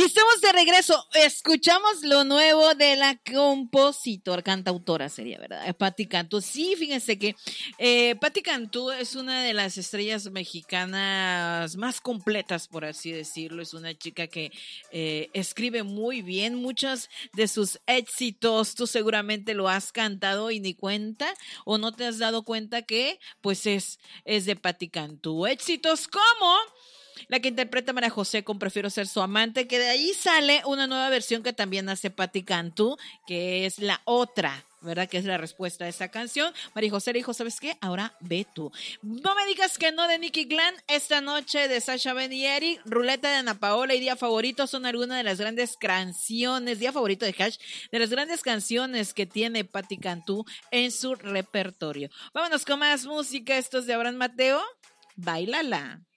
Y estamos de regreso. Escuchamos lo nuevo de la compositora, cantautora sería, ¿verdad? Patti Cantú. Sí, fíjense que Patti Cantú es una de las estrellas mexicanas más completas, por así decirlo. Es una chica que escribe muy bien. Muchos de sus éxitos tú seguramente lo has cantado y ni cuenta o no te has dado cuenta que pues es de Patti Cantú. Éxitos como la que interpreta María José con Prefiero ser su amante, que de ahí sale una nueva versión que también hace Patti Cantú, que es la otra, ¿verdad? Que es la respuesta a esa canción. María José le dijo, ¿sabes qué? Ahora ve tú. No me digas que no de Nicky Clan. Esta noche de Sasha Ben y Eric, Ruleta de Ana Paola y Día Favorito son algunas de las grandes canciones, Día Favorito de Hash, de las grandes canciones que tiene Patti Cantú en su repertorio. Vámonos con más música. Esto es de Abraham Mateo. Bailala.